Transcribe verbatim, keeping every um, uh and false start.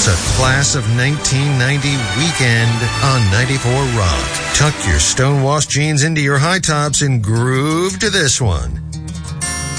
It's a class of nineteen ninety weekend on ninety-four Rock. Tuck your stonewashed jeans into your high tops and groove to this one.